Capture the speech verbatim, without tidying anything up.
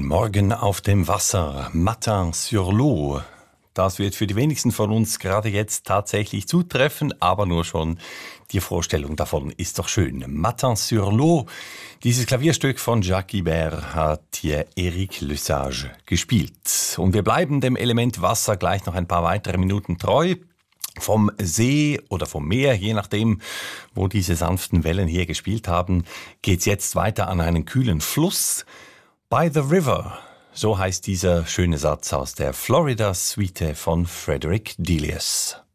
Ein Morgen auf dem Wasser, Matin sur l'eau. Das wird für die wenigsten von uns gerade jetzt tatsächlich zutreffen, aber nur schon die Vorstellung davon ist doch schön. Matin sur l'eau, dieses Klavierstück von Jacques Ibert hat hier Eric Lesage gespielt. Und wir bleiben dem Element Wasser gleich noch ein paar weitere Minuten treu. Vom See oder vom Meer, je nachdem, wo diese sanften Wellen hier gespielt haben, geht's jetzt weiter an einen kühlen Fluss. By the River, so heißt dieser schöne Satz aus der Florida Suite von Frederick Delius.